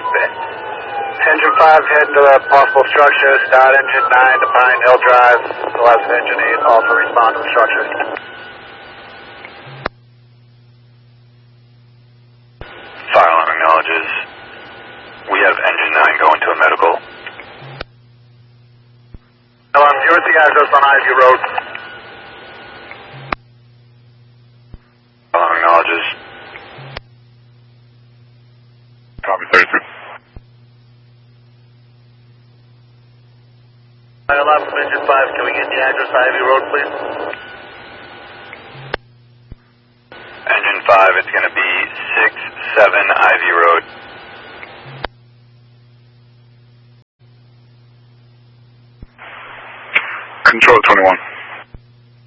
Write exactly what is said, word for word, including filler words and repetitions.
Engine five heading to the possible structure. Start engine nine to Pine Hill Drive. The last engine eight also respond to the structure. Fire alarm acknowledges. We have engine nine going to a medical. Alarm, you're at the address on Ivy Road. Fire alarm acknowledges. Copy thirty-three. Fire alarm from engine five. Can we get the address Ivy Road, please? Engine five, it's going to be six seven Ivy Road. Control twenty-one.